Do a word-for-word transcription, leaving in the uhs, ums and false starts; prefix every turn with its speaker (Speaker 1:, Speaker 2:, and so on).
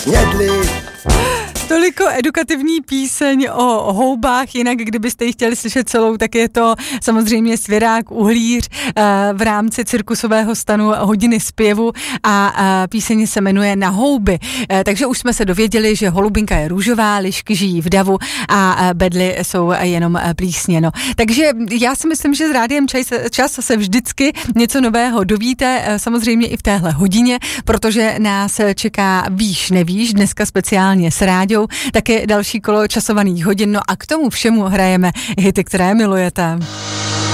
Speaker 1: snědli.
Speaker 2: Toliko edukativní píseň o houbách, jinak kdybyste ji chtěli slyšet celou, tak je to samozřejmě Svěrák Uhlíř v rámci cirkusového stanu Hodiny zpěvu a píseň se jmenuje Na houby. Takže už jsme se dověděli, že holubinka je růžová, lišky žijí v davu a bedly jsou jenom plísněno. Takže já si myslím, že s Rádiem Čas se vždycky něco nového dovíte, samozřejmě i v téhle hodině, protože nás čeká Víš, nevíš, dneska speciálně s Ráďou, také další kolo časovaných hodin, no a k tomu všemu hrajeme hity, které milujete.